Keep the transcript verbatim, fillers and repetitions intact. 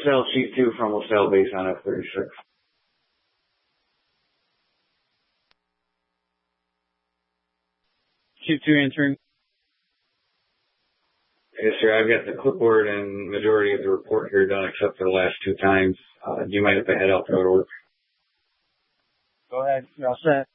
LaSalle Chief two from LaSalle base on F thirty-six. Chief two answering. Yes, sir. I've got the clipboard and majority of the report here done except for the last two times. Uh, you might have to head out to go to work. Go ahead. You're all set.